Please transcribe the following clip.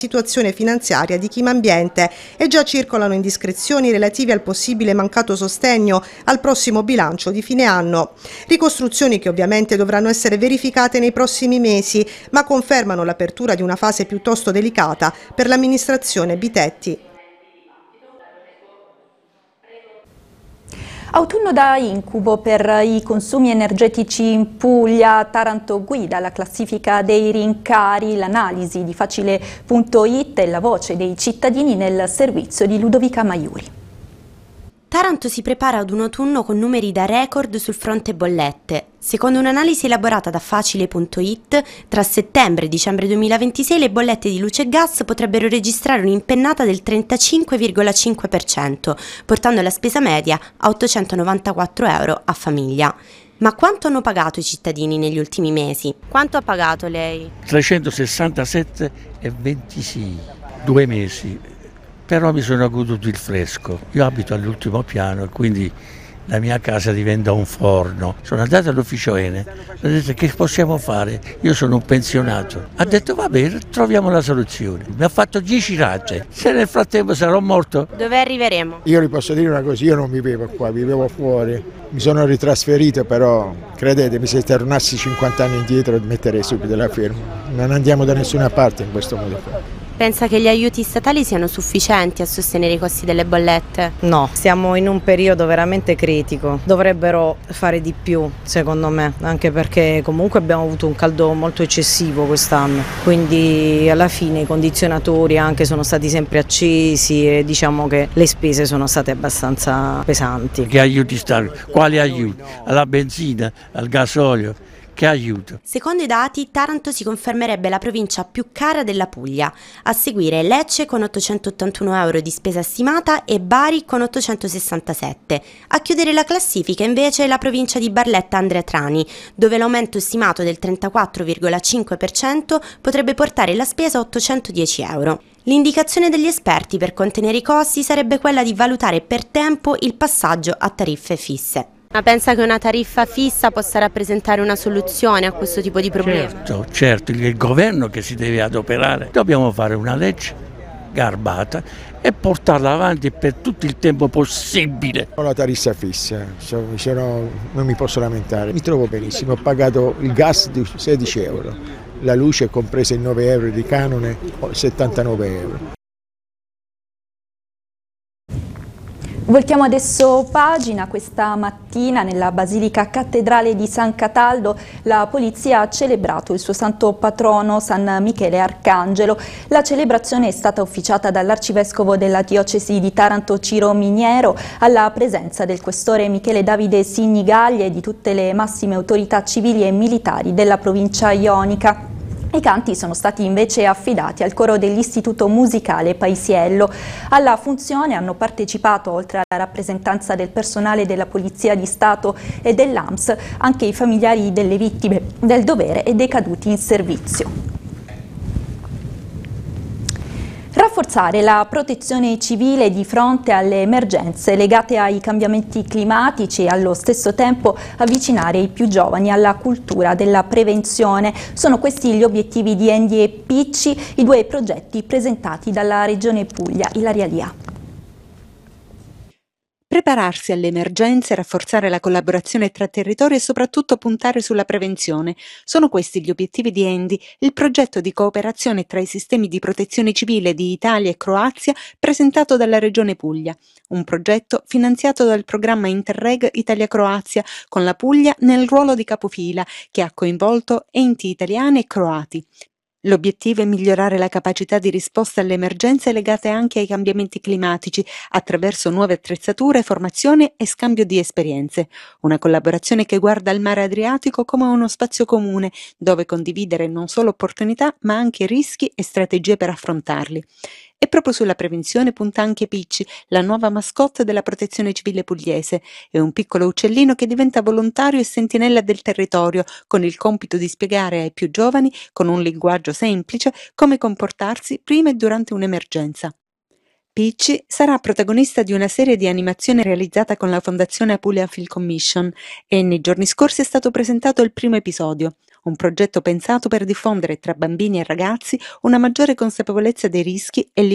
situazione finanziaria di Chimambiente e già circolano indiscrezioni relative al possibile mancato sostegno al prossimo bilancio di fine anno. Ricostruzioni che ovviamente dovranno essere verificate nei prossimi mesi, ma confermano l'apertura di una fase piuttosto delicata per l'amministrazione Bitetti. Autunno da incubo per i consumi energetici in Puglia. Taranto guida la classifica dei rincari, l'analisi di Facile.it e la voce dei cittadini nel servizio di Ludovica Maiuri. Taranto si prepara ad un autunno con numeri da record sul fronte bollette. Secondo un'analisi elaborata da Facile.it, tra settembre e dicembre 2026 le bollette di luce e gas potrebbero registrare un'impennata del 35,5%, portando la spesa media a 894 euro a famiglia. Ma quanto hanno pagato i cittadini negli ultimi mesi? Quanto ha pagato lei? 367,26, 2 mesi. Però mi sono goduto il fresco. Io abito all'ultimo piano e quindi la mia casa diventa un forno. Sono andato all'ufficio Ene, ho detto che possiamo fare? Io sono un pensionato. Ha detto va bene, troviamo la soluzione. Mi ha fatto 10 rate. Se nel frattempo sarò morto. Dove arriveremo? Io vi posso dire una cosa, io non vivevo qua, vivevo fuori. Mi sono ritrasferito, però credetemi, se tornassi 50 anni indietro metterei subito la firma. Non andiamo da nessuna parte in questo modo qua. Pensa che gli aiuti statali siano sufficienti a sostenere i costi delle bollette? No, siamo in un periodo veramente critico, dovrebbero fare di più secondo me, anche perché comunque abbiamo avuto un caldo molto eccessivo quest'anno, quindi alla fine i condizionatori anche sono stati sempre accesi e diciamo che le spese sono state abbastanza pesanti. Che aiuti statali? Quali aiuti? Alla benzina, al gasolio? Che aiuto? Secondo i dati, Taranto si confermerebbe la provincia più cara della Puglia, a seguire Lecce con 881 euro di spesa stimata e Bari con 867. A chiudere la classifica invece la provincia di Barletta-Andria Trani, dove l'aumento stimato del 34,5% potrebbe portare la spesa a 810 euro. L'indicazione degli esperti per contenere i costi sarebbe quella di valutare per tempo il passaggio a tariffe fisse. Ma pensa che una tariffa fissa possa rappresentare una soluzione a questo tipo di problemi? Certo, il governo che si deve adoperare. Dobbiamo fare una legge garbata e portarla avanti per tutto il tempo possibile. Ho la tariffa fissa, non mi posso lamentare, mi trovo benissimo, ho pagato il gas di 16 euro, la luce compresa in 9 euro di canone, 79 euro. Voltiamo adesso pagina. Questa mattina nella Basilica Cattedrale di San Cataldo la polizia ha celebrato il suo santo patrono San Michele Arcangelo. La celebrazione è stata officiata dall'arcivescovo della diocesi di Taranto Ciro Miniero alla presenza del questore Michele Davide Signigaglia e di tutte le massime autorità civili e militari della provincia ionica. I canti sono stati invece affidati al coro dell'Istituto Musicale Paisiello. Alla funzione hanno partecipato, oltre alla rappresentanza del personale della Polizia di Stato e dell'AMS, anche i familiari delle vittime del dovere e dei caduti in servizio. Rafforzare la protezione civile di fronte alle emergenze legate ai cambiamenti climatici e allo stesso tempo avvicinare i più giovani alla cultura della prevenzione. Sono questi gli obiettivi di Endi e Picci, i due progetti presentati dalla Regione Puglia. Ilaria Lia. Prepararsi alle emergenze, rafforzare la collaborazione tra territori e soprattutto puntare sulla prevenzione. Sono questi gli obiettivi di Endi, il progetto di cooperazione tra i sistemi di protezione civile di Italia e Croazia presentato dalla Regione Puglia. Un progetto finanziato dal programma Interreg Italia-Croazia con la Puglia nel ruolo di capofila che ha coinvolto enti italiani e croati. L'obiettivo è migliorare la capacità di risposta alle emergenze legate anche ai cambiamenti climatici attraverso nuove attrezzature, formazione e scambio di esperienze. Una collaborazione che guarda al mare Adriatico come uno spazio comune dove condividere non solo opportunità ma anche rischi e strategie per affrontarli. E proprio sulla prevenzione punta anche Picci, la nuova mascotte della protezione civile pugliese. È un piccolo uccellino che diventa volontario e sentinella del territorio, con il compito di spiegare ai più giovani, con un linguaggio semplice, come comportarsi prima e durante un'emergenza. Picci sarà protagonista di una serie di animazione realizzata con la Fondazione Apulia Film Commission e nei giorni scorsi è stato presentato il primo episodio. un progetto pensato per diffondere tra bambini e ragazzi una maggiore consapevolezza dei rischi e